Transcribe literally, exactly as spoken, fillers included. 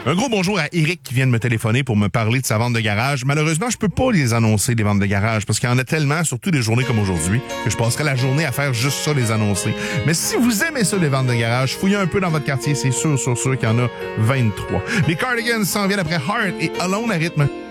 Un gros bonjour à Eric qui vient de me téléphoner pour me parler de sa vente de garage. Malheureusement, je peux pas les annoncer, les ventes de garage, parce qu'il y en a tellement, surtout des journées comme aujourd'hui, que je passerai la journée à faire juste ça, les annoncer. Mais si vous aimez ça, les ventes de garage, fouillez un peu dans votre quartier, c'est sûr, sûr, sûr qu'il y en a vingt-trois. Les Cardigans s'en viennent après Heart et Alone à rythme.